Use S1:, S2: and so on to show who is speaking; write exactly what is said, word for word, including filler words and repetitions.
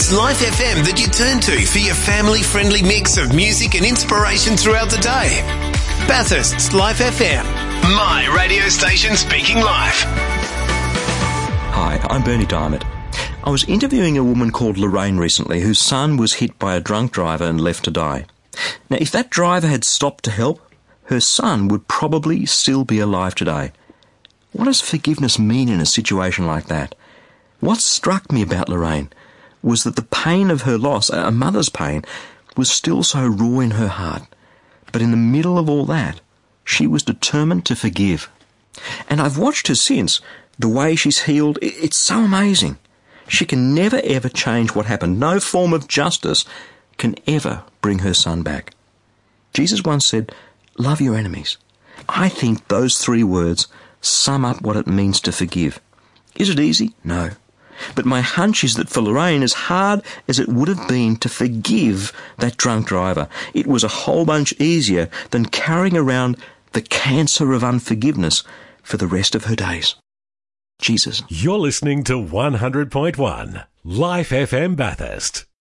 S1: It's Life F M that you turn to for your family-friendly mix of music and inspiration throughout the day. Bathurst's Life F M, my radio station speaking life.
S2: Hi, I'm Bernie Diamond. I was interviewing a woman called Lorraine recently whose son was hit by a drunk driver and left to die. Now, if that driver had stopped to help, her son would probably still be alive today. What does forgiveness mean in a situation like that? What struck me about Lorraine was that the pain of her loss, a mother's pain, was still so raw in her heart. But in the middle of all that, she was determined to forgive. And I've watched her since. The way she's healed, it's so amazing. She can never ever change what happened. No form of justice can ever bring her son back. Jesus once said, "Love your enemies." I think those three words sum up what it means to forgive. Is it easy? No. But my hunch is that for Lorraine, as hard as it would have been to forgive that drunk driver, it was a whole bunch easier than carrying around the cancer of unforgiveness for the rest of her days. Jesus.
S3: You're listening to one hundred point one Life F M Bathurst.